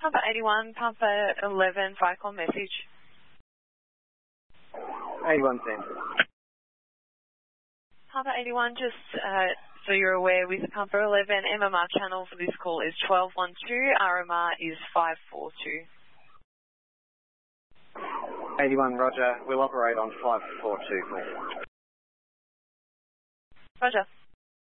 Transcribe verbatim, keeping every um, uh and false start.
Papa eighty-one, Papa eleven, Vicon message. eighty-one ten. Papa eighty-one, just uh, so you're aware, with Papa eleven, M M R channel for this call is twelve one two, R M R is five four two. eighty-one, Roger. We'll operate on five four two, please. Roger.